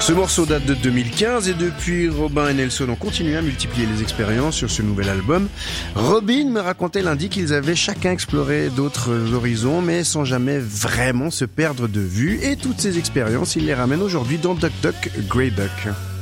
Ce morceau date de 2015 et depuis, Robin et Nelson ont continué à multiplier les expériences sur ce nouvel album. Robin me racontait lundi qu'ils avaient chacun exploré d'autres horizons mais sans jamais vraiment se perdre de vue, et toutes ces expériences, ils les ramènent aujourd'hui dans Duck Duck Grey Duck.